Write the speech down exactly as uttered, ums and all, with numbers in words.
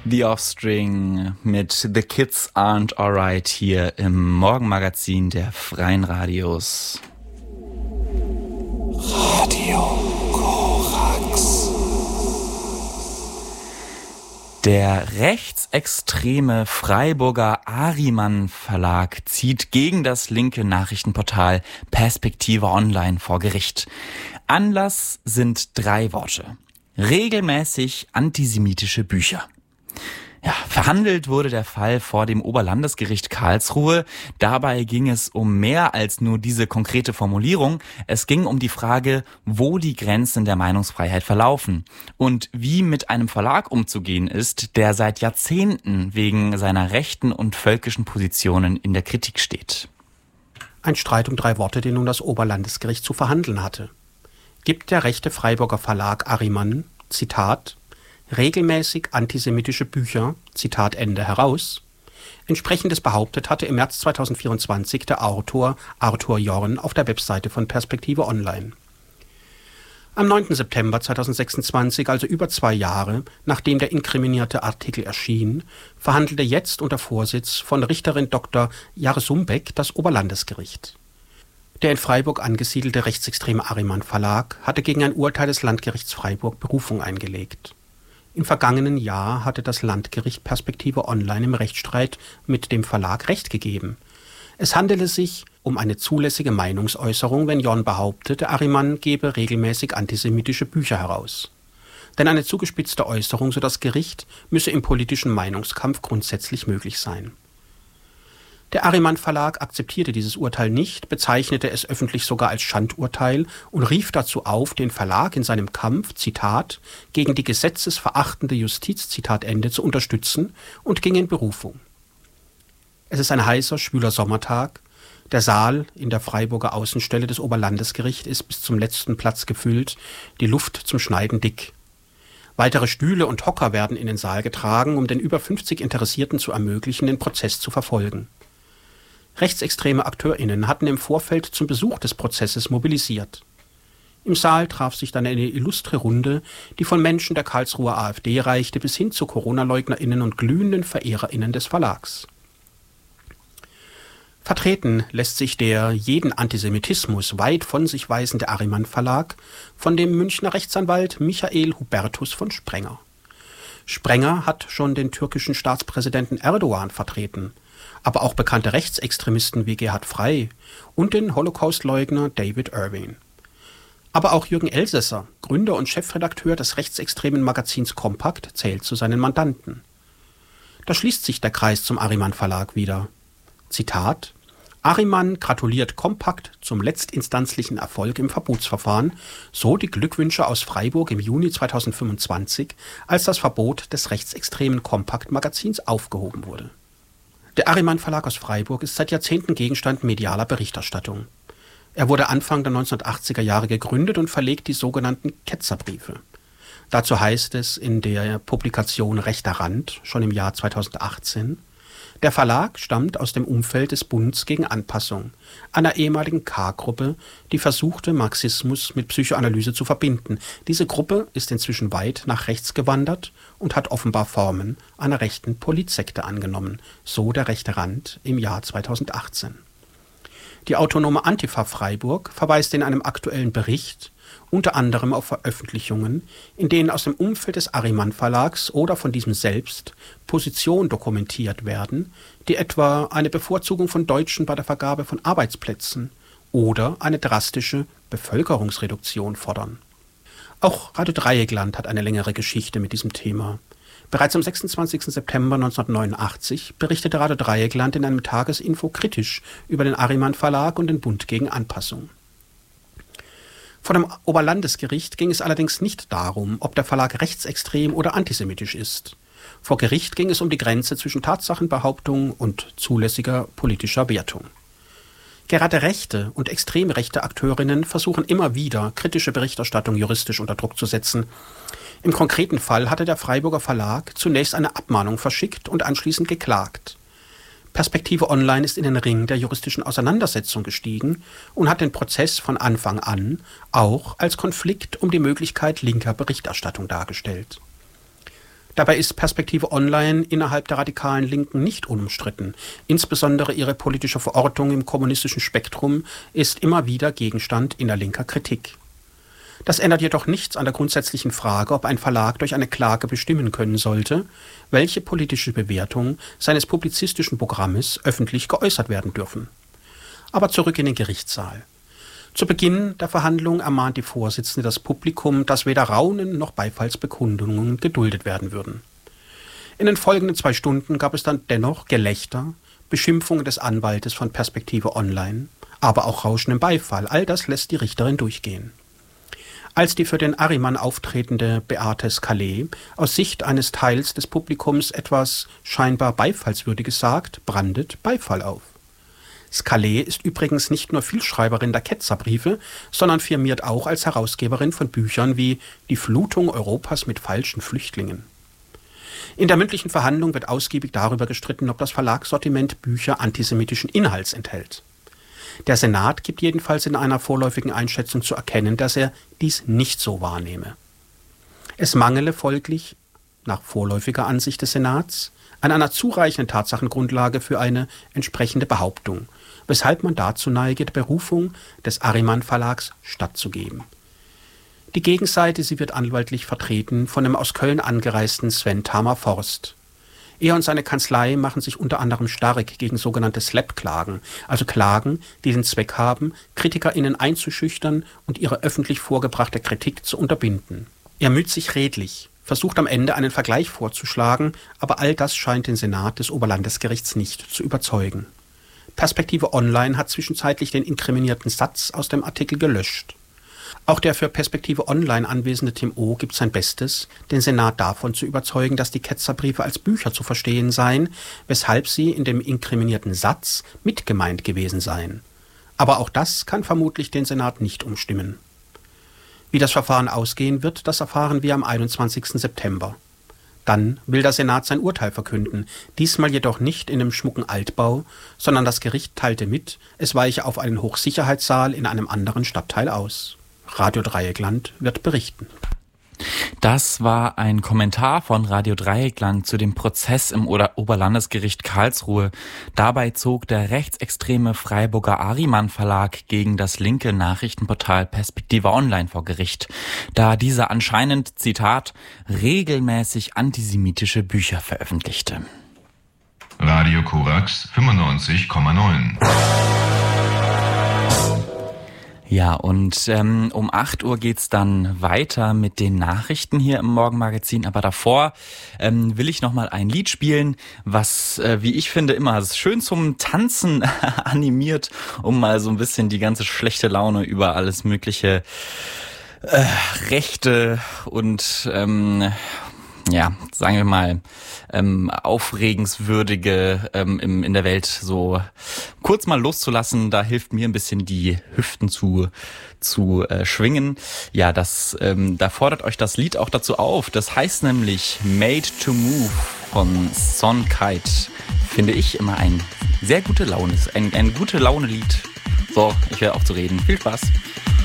The Offspring mit The Kids Aren't Alright hier im Morgenmagazin der Freien Radios. Radio Korax. Der rechtsextreme Freiburger Ahriman Verlag zieht gegen das linke Nachrichtenportal Perspektive Online vor Gericht. Anlass sind drei Worte: regelmäßig antisemitische Bücher. Ja, verhandelt wurde der Fall vor dem Oberlandesgericht Karlsruhe. Dabei ging es um mehr als nur diese konkrete Formulierung. Es ging um die Frage, wo die Grenzen der Meinungsfreiheit verlaufen und wie mit einem Verlag umzugehen ist, der seit Jahrzehnten wegen seiner rechten und völkischen Positionen in der Kritik steht. Ein Streit um drei Worte, den nun das Oberlandesgericht zu verhandeln hatte. Gibt der rechte Freiburger Verlag Ahriman, Zitat, regelmäßig antisemitische Bücher, Zitat Ende, heraus? Entsprechendes behauptet hatte im März zweitausendvierundzwanzig der Autor Arthur Jorn auf der Webseite von Perspektive Online. Am neunten September zweitausendsechsundzwanzig, also über zwei Jahre, nachdem der inkriminierte Artikel erschien, verhandelte jetzt unter Vorsitz von Richterin Doktor Jarsumbeck das Oberlandesgericht. Der in Freiburg angesiedelte rechtsextreme Ahriman Verlag hatte gegen ein Urteil des Landgerichts Freiburg Berufung eingelegt. Im vergangenen Jahr hatte das Landgericht Perspektive Online im Rechtsstreit mit dem Verlag Recht gegeben. Es handele sich um eine zulässige Meinungsäußerung, wenn Jorn behauptete, Ahriman gebe regelmäßig antisemitische Bücher heraus. Denn eine zugespitzte Äußerung, so das Gericht, müsse im politischen Meinungskampf grundsätzlich möglich sein. Der Ahriman Verlag akzeptierte dieses Urteil nicht, bezeichnete es öffentlich sogar als Schandurteil und rief dazu auf, den Verlag in seinem Kampf, Zitat, gegen die gesetzesverachtende Justiz, Zitat Ende, zu unterstützen und ging in Berufung. Es ist ein heißer, schwüler Sommertag. Der Saal in der Freiburger Außenstelle des Oberlandesgerichts ist bis zum letzten Platz gefüllt, die Luft zum Schneiden dick. Weitere Stühle und Hocker werden in den Saal getragen, um den über fünfzig Interessierten zu ermöglichen, den Prozess zu verfolgen. Rechtsextreme AkteurInnen hatten im Vorfeld zum Besuch des Prozesses mobilisiert. Im Saal traf sich dann eine illustre Runde, die von Menschen der Karlsruher AfD reichte bis hin zu Corona-LeugnerInnen und glühenden VerehrerInnen des Verlags. Vertreten lässt sich der jeden Antisemitismus weit von sich weisende Ahriman Verlag von dem Münchner Rechtsanwalt Michael Hubertus von Sprenger. Sprenger hat schon den türkischen Staatspräsidenten Erdogan vertreten, aber auch bekannte Rechtsextremisten wie Gerhard Frey und den Holocaustleugner David Irving. Aber auch Jürgen Elsässer, Gründer und Chefredakteur des rechtsextremen Magazins Kompakt, zählt zu seinen Mandanten. Da schließt sich der Kreis zum Ahriman Verlag wieder. Zitat: Ahriman gratuliert Kompakt zum letztinstanzlichen Erfolg im Verbotsverfahren, so die Glückwünsche aus Freiburg im Juni zweitausendfünfundzwanzig, als das Verbot des rechtsextremen Kompakt-Magazins aufgehoben wurde. Der Ahriman Verlag aus Freiburg ist seit Jahrzehnten Gegenstand medialer Berichterstattung. Er wurde Anfang der neunzehnhundertachtziger Jahre gegründet und verlegt die sogenannten Ketzerbriefe. Dazu heißt es in der Publikation Rechter Rand, schon im Jahr zweitausendachtzehn, der Verlag stammt aus dem Umfeld des Bunds gegen Anpassung, einer ehemaligen K-Gruppe, die versuchte, Marxismus mit Psychoanalyse zu verbinden. Diese Gruppe ist inzwischen weit nach rechts gewandert und hat offenbar Formen einer rechten Politsekte angenommen, so der Rechte Rand im Jahr zweitausendachtzehn. Die autonome Antifa Freiburg verweist in einem aktuellen Bericht unter anderem auf Veröffentlichungen, in denen aus dem Umfeld des Ahriman Verlags oder von diesem selbst Positionen dokumentiert werden, die etwa eine Bevorzugung von Deutschen bei der Vergabe von Arbeitsplätzen oder eine drastische Bevölkerungsreduktion fordern. Auch Radio Dreieckland hat eine längere Geschichte mit diesem Thema. Bereits am sechsundzwanzigsten September neunzehnhundertneunundachtzig berichtete Radio Dreieckland in einem Tagesinfo kritisch über den Ahriman Verlag und den Bund gegen Anpassung. Vor dem Oberlandesgericht ging es allerdings nicht darum, ob der Verlag rechtsextrem oder antisemitisch ist. Vor Gericht ging es um die Grenze zwischen Tatsachenbehauptung und zulässiger politischer Wertung. Gerade rechte und extrem rechte Akteurinnen versuchen immer wieder, kritische Berichterstattung juristisch unter Druck zu setzen. Im konkreten Fall hatte der Freiburger Verlag zunächst eine Abmahnung verschickt und anschließend geklagt. Perspektive Online ist in den Ring der juristischen Auseinandersetzung gestiegen und hat den Prozess von Anfang an auch als Konflikt um die Möglichkeit linker Berichterstattung dargestellt. Dabei ist Perspektive Online innerhalb der radikalen Linken nicht unumstritten. Insbesondere ihre politische Verortung im kommunistischen Spektrum ist immer wieder Gegenstand innerlinker Kritik. Das ändert jedoch nichts an der grundsätzlichen Frage, ob ein Verlag durch eine Klage bestimmen können sollte, welche politische Bewertung seines publizistischen Programmes öffentlich geäußert werden dürfen. Aber zurück in den Gerichtssaal. Zu Beginn der Verhandlung ermahnt die Vorsitzende das Publikum, dass weder Raunen noch Beifallsbekundungen geduldet werden würden. In den folgenden zwei Stunden gab es dann dennoch Gelächter, Beschimpfungen des Anwaltes von Perspektive Online, aber auch rauschenden Beifall. All das lässt die Richterin durchgehen. Als die für den Ahriman auftretende Beate Scalé aus Sicht eines Teils des Publikums etwas scheinbar Beifallswürdiges sagt, brandet Beifall auf. Scalé ist übrigens nicht nur Vielschreiberin der Ketzerbriefe, sondern firmiert auch als Herausgeberin von Büchern wie Die Flutung Europas mit falschen Flüchtlingen. In der mündlichen Verhandlung wird ausgiebig darüber gestritten, ob das Verlagssortiment Bücher antisemitischen Inhalts enthält. Der Senat gibt jedenfalls in einer vorläufigen Einschätzung zu erkennen, dass er dies nicht so wahrnehme. Es mangele folglich, nach vorläufiger Ansicht des Senats, an einer zureichenden Tatsachengrundlage für eine entsprechende Behauptung, weshalb man dazu neige, der Berufung des Ahriman Verlags stattzugeben. Die Gegenseite, sie wird anwaltlich vertreten von dem aus Köln angereisten Sven Tamer-Forst. Er und seine Kanzlei machen sich unter anderem stark gegen sogenannte Slap-Klagen, also Klagen, die den Zweck haben, KritikerInnen einzuschüchtern und ihre öffentlich vorgebrachte Kritik zu unterbinden. Er müht sich redlich, versucht am Ende einen Vergleich vorzuschlagen, aber all das scheint den Senat des Oberlandesgerichts nicht zu überzeugen. Perspektive Online hat zwischenzeitlich den inkriminierten Satz aus dem Artikel gelöscht. Auch der für Perspektive Online anwesende Tim O. gibt sein Bestes, den Senat davon zu überzeugen, dass die Ketzerbriefe als Bücher zu verstehen seien, weshalb sie in dem inkriminierten Satz mitgemeint gewesen seien. Aber auch das kann vermutlich den Senat nicht umstimmen. Wie das Verfahren ausgehen wird, das erfahren wir am einundzwanzigsten September. Dann will der Senat sein Urteil verkünden, diesmal jedoch nicht in einem schmucken Altbau, sondern das Gericht teilte mit, es weiche auf einen Hochsicherheitssaal in einem anderen Stadtteil aus. Radio Dreieckland wird berichten. Das war ein Kommentar von Radio Dreieckland zu dem Prozess im Oberlandesgericht Karlsruhe. Dabei zog der rechtsextreme Freiburger Ahriman Verlag gegen das linke Nachrichtenportal Perspektive Online vor Gericht, da dieser anscheinend, Zitat, regelmäßig antisemitische Bücher veröffentlichte. Radio Korax fünfundneunzig Komma neun. Ja, und ähm, um acht Uhr geht's dann weiter mit den Nachrichten hier im Morgenmagazin. Aber davor ähm, will ich noch mal ein Lied spielen, was, äh, wie ich finde, immer schön zum Tanzen animiert, um mal so ein bisschen die ganze schlechte Laune über alles mögliche äh, Rechte und ähm, ja, sagen wir mal, ähm, aufregenswürdige ähm, im, in der Welt so kurz mal loszulassen. Da hilft mir ein bisschen die Hüften zu zu äh, schwingen. Ja, das ähm, da fordert euch das Lied auch dazu auf. Das heißt nämlich Made to Move von Son Kite. Finde ich immer ein sehr gute Laune, ein, ein gute Laune-Lied. So, ich höre auf zu reden. Viel Spaß.